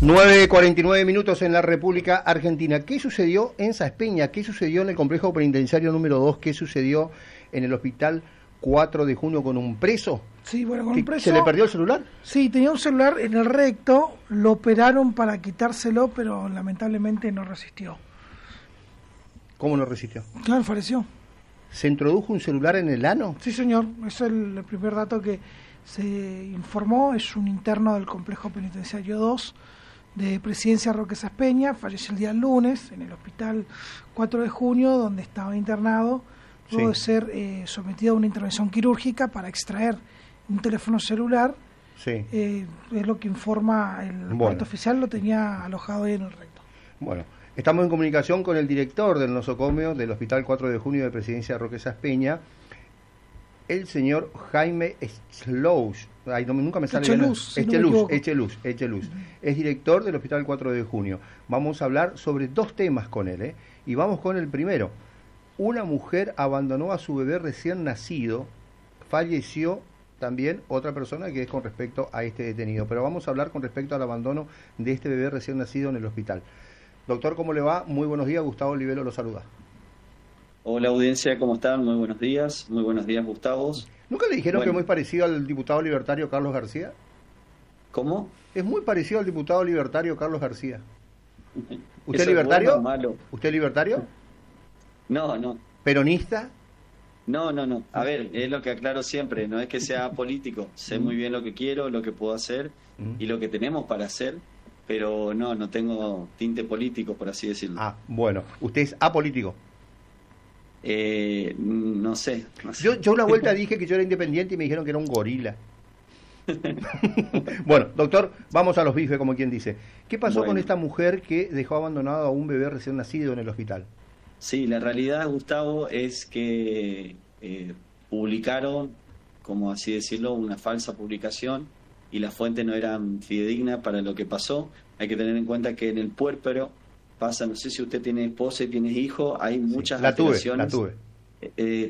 9:49 minutos en la República Argentina. ¿Qué sucedió en Saspeña? ¿Qué sucedió en el complejo penitenciario número 2? ¿Qué sucedió en el hospital 4 de junio con un preso? Sí, bueno, con un preso. ¿Se le perdió el celular? Sí, tenía un celular en el recto, lo operaron para quitárselo, pero lamentablemente no resistió. ¿Cómo no resistió? Claro, falleció. ¿Se introdujo un celular en el ano? Sí, señor, ese es el primer dato que se informó. Es un interno del complejo penitenciario 2 de Presidencia Roque Saspeña, falleció el día lunes en el hospital 4 de junio, donde estaba internado, luego de ser sometido a una intervención quirúrgica para extraer un teléfono celular. Sí. Es lo que informa el parte oficial, lo tenía alojado ahí en el recto. Bueno, estamos en comunicación con el director del nosocomio del hospital 4 de junio de Presidencia Roque Saspeña, el señor Jaime Schlous. Ay, no, nunca me sale Echeluz. Es director del Hospital 4 de Junio. Vamos a hablar sobre dos temas con él, y vamos con el primero. Una mujer abandonó a su bebé recién nacido, falleció también otra persona que es con respecto a este detenido, pero vamos a hablar con respecto al abandono de este bebé recién nacido en el hospital. Doctor, ¿cómo le va? Muy buenos días, Gustavo Olivelo lo saluda. Hola audiencia, ¿cómo están? Muy buenos días, Gustavo. ¿Nunca le dijeron que es muy parecido al diputado libertario Carlos García? ¿Cómo? Es muy parecido al diputado libertario Carlos García. ¿Usted libertario? ¿Es bueno o malo? ¿Usted libertario? No. ¿Peronista? No. A ver, es lo que aclaro siempre, no es que sea político. Sé muy bien lo que quiero, lo que puedo hacer y lo que tenemos para hacer, pero no tengo tinte político, por así decirlo. Ah, bueno. ¿Usted es apolítico? No sé. Yo una vuelta dije que yo era independiente y me dijeron que era un gorila. Bueno, doctor, vamos a los bifes, como quien dice. ¿Qué pasó con esta mujer que dejó abandonado a un bebé recién nacido en el hospital? Sí, la realidad, Gustavo, es que publicaron, como así decirlo, una falsa publicación y las fuentes no eran fidedignas para lo que pasó. Hay que tener en cuenta que en el puérpero pasa, no sé si usted tiene esposa y tiene hijo, hay muchas alteraciones. La tuve.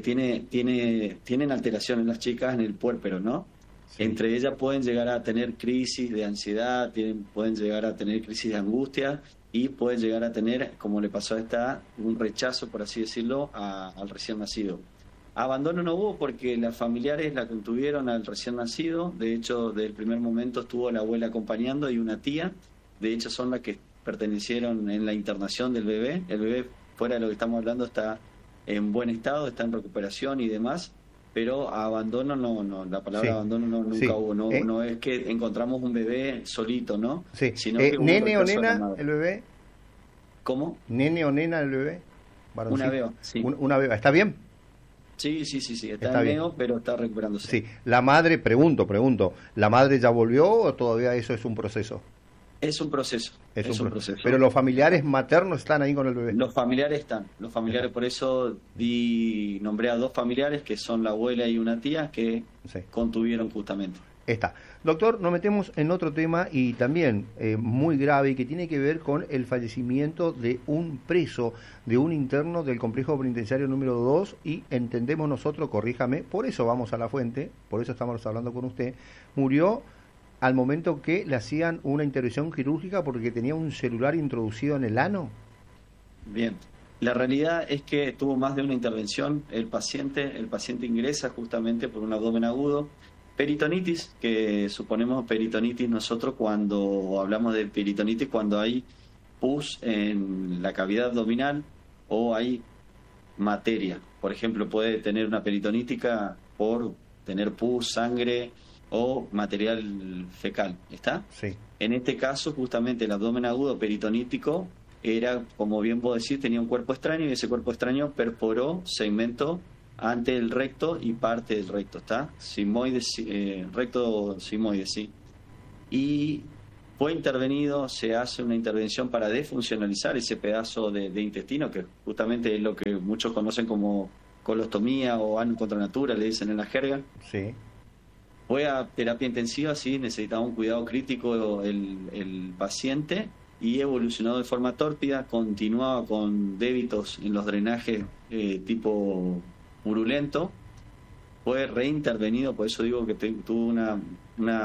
Tienen alteraciones las chicas en el puérpero, ¿no? Sí. Entre ellas pueden llegar a tener crisis de ansiedad, pueden llegar a tener crisis de angustia y pueden llegar a tener, como le pasó a esta, un rechazo, por así decirlo, al recién nacido. Abandono no hubo porque las familiares la contuvieron al recién nacido. De hecho, desde el primer momento estuvo la abuela acompañando y una tía. De hecho, son las que pertenecieron en la internación del bebé. El bebé, fuera de lo que estamos hablando, está en buen estado, está en recuperación y demás, pero abandono no, la palabra abandono nunca hubo, no es que encontramos un bebé solito, ¿no? Sí. Sino que ¿Nene o nena el bebé? ¿Cómo? ¿Nene o nena el bebé? Una beba, sí. Una beba, ¿está bien? Sí, está en medio, pero está recuperándose. Sí, la madre, pregunto, ¿la madre ya volvió o todavía eso es un proceso? Es un proceso. Pero los familiares maternos están ahí con el bebé. Los familiares están. Por eso nombré a dos familiares, que son la abuela y una tía, que contuvieron justamente. Está. Doctor, nos metemos en otro tema y también muy grave, y que tiene que ver con el fallecimiento de un preso, de un interno del complejo penitenciario número 2, y entendemos nosotros, corríjame, por eso vamos a la fuente, por eso estamos hablando con usted, murió al momento que le hacían una intervención quirúrgica porque tenía un celular introducido en el ano. Bien, la realidad es que tuvo más de una intervención. El paciente ingresa justamente por un abdomen agudo, peritonitis, que suponemos peritonitis nosotros cuando hablamos de peritonitis, cuando hay pus en la cavidad abdominal o hay materia. Por ejemplo, puede tener una peritonitis por tener pus, sangre o material fecal, ¿está? Sí. En este caso, justamente el abdomen agudo peritonítico era, como bien puedo decir, tenía un cuerpo extraño y ese cuerpo extraño perforó segmento ante el recto y parte del recto, ¿está? Recto sigmoide, sí. Y fue intervenido, se hace una intervención para defuncionalizar ese pedazo de intestino, que justamente es lo que muchos conocen como colostomía o ano contra natura, le dicen en la jerga. Sí. Fue a terapia intensiva, sí, necesitaba un cuidado crítico el paciente y evolucionó de forma tórpida, continuaba con débitos en los drenajes tipo purulento, fue reintervenido, por eso digo que tuvo una